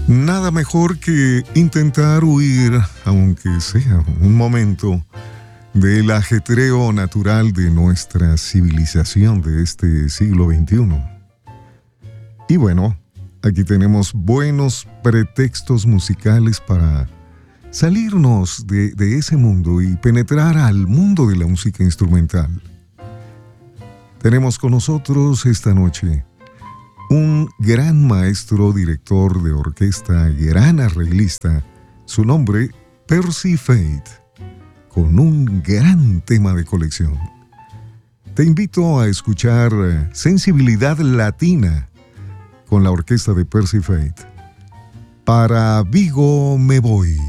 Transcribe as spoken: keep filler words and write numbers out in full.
Nada mejor que intentar huir, aunque sea un momento, del ajetreo natural de nuestra civilización de este siglo veintiuno. Y bueno, aquí tenemos buenos pretextos musicales para salirnos de, de ese mundo y penetrar al mundo de la música instrumental. Tenemos con nosotros esta noche un gran maestro, director de orquesta, gran arreglista, su nombre Percy Faith, con un gran tema de colección. Te invito a escuchar Sensibilidad Latina con la orquesta de Percy Faith. Para Vigo me voy.